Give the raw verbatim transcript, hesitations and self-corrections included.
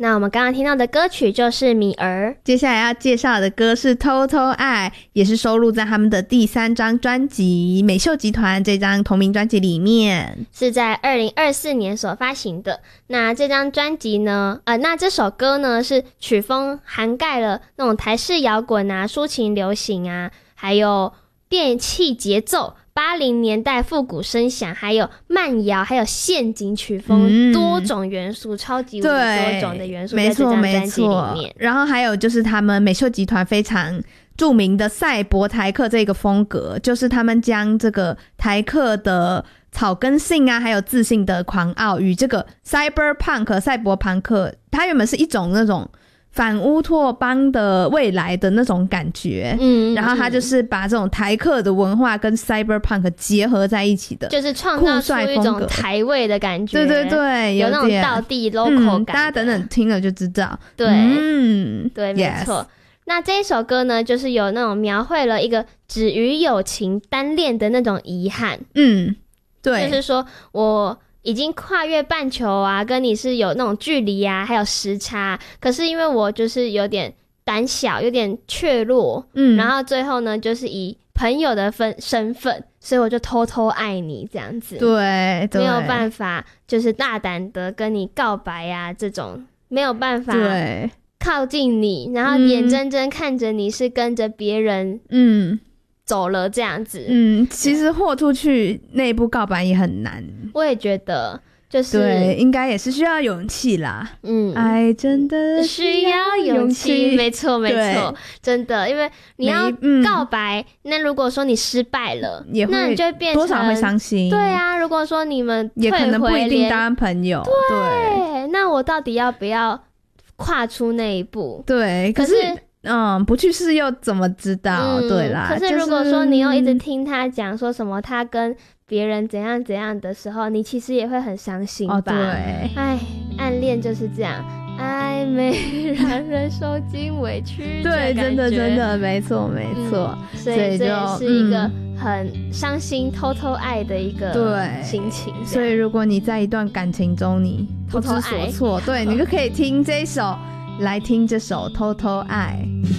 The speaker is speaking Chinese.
那我们刚刚听到的歌曲就是米儿， 接下来要介绍的歌是偷偷爱，也是收录在他们的第三张专辑美秀集团这张同名专辑里面， 是在二零二四年所发行的。那这张专辑呢呃，那这首歌呢是曲风涵盖了那种台式摇滚啊、抒情流行啊，还有电器节奏、八零年代复古声响，还有慢摇，还有陷阱曲风、嗯、多种元素，超级无敌多种的元素在这张专辑里面。 然后还有就是他们美秀集团非常著名的赛博台客这个风格，就是他们将这个台客的草根性啊还有自信的狂傲与这个 cyberpunk 赛博朋克，它原本是一种那种反乌托邦的未来的那种感觉，嗯，然后他就是把这种台客的文化跟 cyberpunk 结合在一起的， 就是创造出一种台味的感觉， 对对对， 有那种道地 local 感、嗯、 大家等等听了就知道， 对， 嗯， 对，没错。Yes。那这一首歌呢，就是有那种描绘了一个止于友情单恋的那种遗憾，嗯，对，就是说我已经跨越半球啊，跟你是有那种距离啊，还有时差，可是因为我就是有点胆小，有点怯弱，嗯，然后最后呢，就是以朋友的分身份，所以我就偷偷爱你这样子， 对，对， 没有办法，就是大胆的跟你告白啊，这种没有办法， 对。 靠近你，然后眼睁睁看着你是跟着别人嗯走了这样子， 嗯，其实豁出去那一步告白也很难， 我也觉得就是对，应该也是需要勇气啦，嗯，爱真的需要勇气，没错没错，真的，因为你要告白、嗯、那如果说你失败了也会，那你就会变成多少会伤心， 对啊，如果说你们退回也可能不一定当朋友， 对, 对，那我到底要不要跨出那一步？ 对，可是嗯，不去试又怎么知道、嗯、对啦， 可是如果说你又一直听他讲说什么他跟别人怎样怎样的时候，你其实也会很伤心吧、哦、对，哎，暗恋就是这样，暧昧让人受尽委屈， 对，真的真的没错没错、 嗯、所以这也是一个很伤心、嗯、偷偷爱的一个心情， 所以如果你在一段感情中你不知所措，对，你就可以听这一首，来听这首偷偷爱。